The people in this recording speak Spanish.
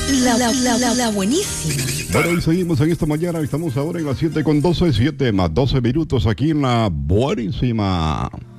La buenísima. Bueno, y seguimos en esta mañana. Estamos ahora en las 7:12, 7 más 12 minutos aquí en la buenísima.